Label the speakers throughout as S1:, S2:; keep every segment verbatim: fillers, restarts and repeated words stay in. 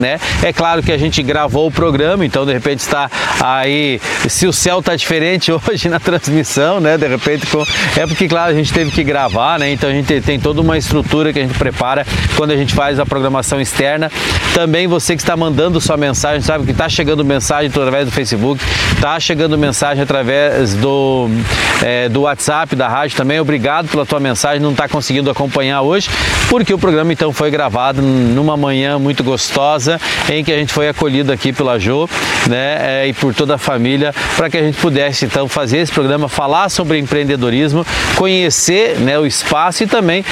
S1: né? É claro que a gente gravou o programa, então de repente está aí, se o céu está diferente hoje na transmissão, né? De repente, com... é porque, claro, a gente teve que gravar, né? Então a gente tem toda uma estrutura que a gente prepara quando a gente faz a programação externa. Também você que está mandando sua mensagem, sabe que está chegando mensagem através do Facebook, está chegando mensagem através do, é, do WhatsApp, da rádio também. Obrigado pela tua mensagem, não está conseguindo acompanhar hoje, porque o programa então foi gravado numa manhã muito gostosa, em que a gente foi acolhido aqui pela Jo, né, e por toda a família, para que a gente pudesse então fazer esse programa, falar sobre empreendedorismo, conhecer, né, o espaço e também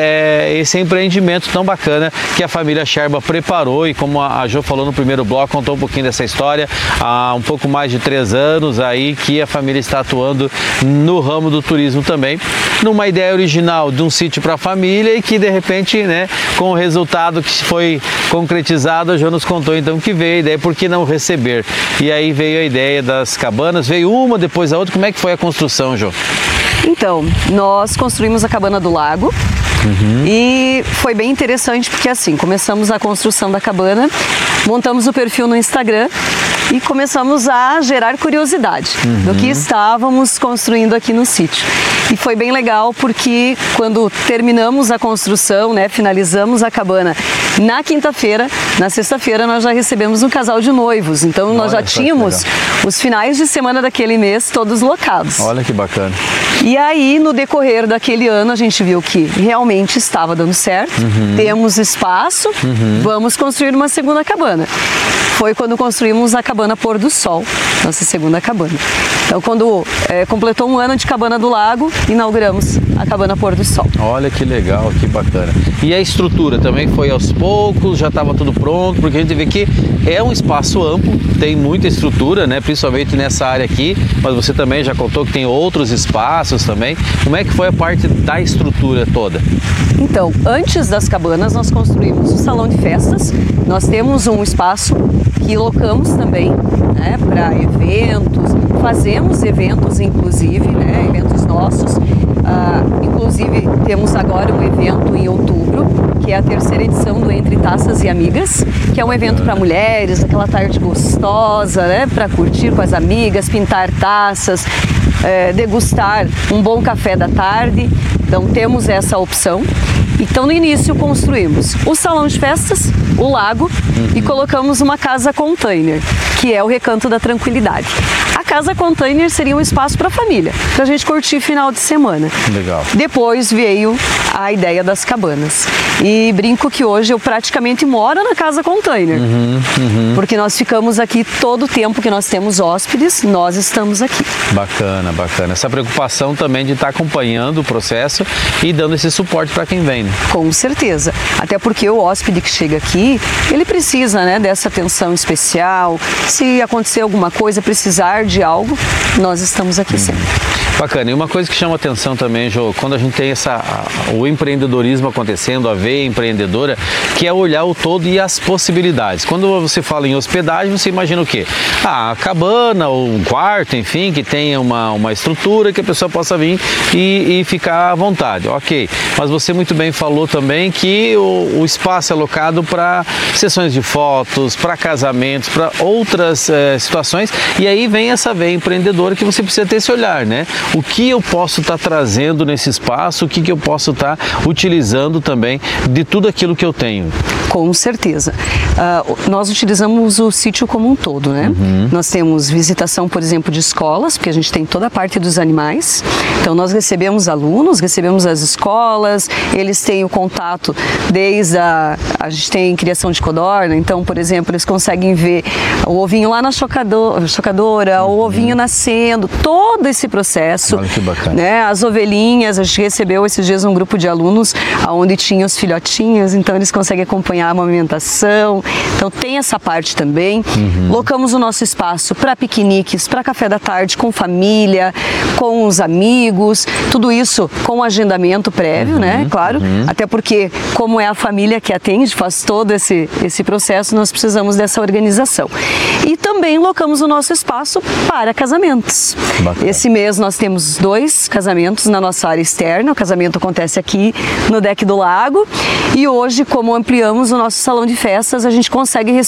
S1: é, esse empreendimento tão bacana que a família Sherba preparou. E como a Jo falou no primeiro bloco, contou um pouquinho dessa história, há um pouco mais de três anos aí que a família está atuando no ramo do turismo também, numa ideia original de um sítio para a família e que de repente, né, com o resultado que foi concretizado, a Jo nos contou então que veio a ideia, por que não receber? E aí veio a ideia das cabanas, veio uma depois a outra. Como é que foi a construção, Jo?
S2: Então, nós construímos a Cabana do Lago. Uhum. E foi bem interessante porque assim, começamos a construção da cabana, montamos o perfil no Instagram e começamos a gerar curiosidade uhum. do que estávamos construindo aqui no sítio. E foi bem legal porque quando terminamos a construção, né, finalizamos a cabana na quinta-feira, na sexta-feira nós já recebemos um casal de noivos. Então Olha, nós já tínhamos os finais de semana daquele mês todos locados.
S1: Olha que bacana.
S2: E aí no decorrer daquele ano a gente viu que realmente estava dando certo, uhum. temos espaço, uhum. vamos construir uma segunda cabana. Foi quando construímos a Cabana Pôr do Sol, nossa segunda cabana. Então, quando é, completou um ano de Cabana do Lago, inauguramos a Cabana Pôr do Sol.
S1: Olha que legal, que bacana. E a estrutura também foi aos poucos, já estava tudo pronto, porque a gente vê que é um espaço amplo, tem muita estrutura, né? Principalmente nessa área aqui, mas você também já contou que tem outros espaços também. Como é que foi a parte da estrutura toda?
S2: Então, antes das cabanas, nós construímos o salão de festas. Nós temos um espaço que locamos também, né, para eventos, fazemos eventos inclusive, né, eventos nossos. Ah, inclusive temos agora um evento em outubro, que é a terceira edição do Entre Taças e Amigas, que é um evento para mulheres, aquela tarde gostosa, né, para curtir com as amigas, pintar taças, é, degustar um bom café da tarde. Então temos essa opção. Então no início construímos o salão de festas, o lago uhum. e colocamos uma casa container, que é o Recanto da Tranquilidade. A casa container seria um espaço para a família, para a gente curtir final de semana.
S1: Legal.
S2: Depois veio a ideia das cabanas. E brinco que hoje eu praticamente moro na casa container, uhum, uhum. porque nós ficamos aqui todo o tempo que nós temos hóspedes, nós estamos aqui.
S1: Bacana, bacana. Essa preocupação também de estar acompanhando o processo e dando esse suporte para quem vem, né?
S2: Com certeza. Até porque o hóspede que chega aqui, ele precisa, né, dessa atenção especial. Se acontecer alguma coisa, precisar de algo, nós estamos aqui sempre.
S1: Bacana. E uma coisa que chama atenção também, Jo, quando a gente tem essa, o empreendedorismo acontecendo, a veia empreendedora, que é olhar o todo e as possibilidades. Quando você fala em hospedagem, você imagina o quê? Ah, a cabana, ou um quarto, enfim, que tenha uma, uma estrutura que a pessoa possa vir e, e ficar à vontade. Ok. Mas você muito bem falou também que o, o espaço é alocado para sessões de fotos, para casamentos, para outras eh, situações. E aí vem essa veia empreendedora que você precisa ter esse olhar, né? O que eu posso estar tá trazendo nesse espaço, o que, que eu posso estar tá utilizando também de tudo aquilo que eu tenho.
S2: Com certeza. Uh, nós utilizamos o sítio como um todo, né? Uhum. Nós temos visitação, por exemplo, de escolas, porque a gente tem toda a parte dos animais. Então, nós recebemos alunos, recebemos as escolas, eles têm o contato desde a... A gente tem criação de codorna, então, por exemplo, eles conseguem ver o ovinho lá na chocador, chocadora, uhum. o ovinho nascendo, todo esse processo.
S1: Olha que bacana.
S2: Né? As ovelhinhas, a gente recebeu esses dias um grupo de alunos onde tinha os filhotinhos, então eles conseguem acompanhar a amamentação. Então tem essa parte também. Uhum. Locamos o nosso espaço para piqueniques, para café da tarde com família, com os amigos, tudo isso com agendamento prévio, uhum. né? Claro, uhum. até porque como é a família que atende, faz todo esse, esse processo, nós precisamos dessa organização. E também locamos o nosso espaço para casamentos. Bacana. Esse mês nós temos dois casamentos na nossa área externa. O casamento acontece aqui no deck do lago e hoje, como ampliamos o nosso salão de festas, a gente consegue receber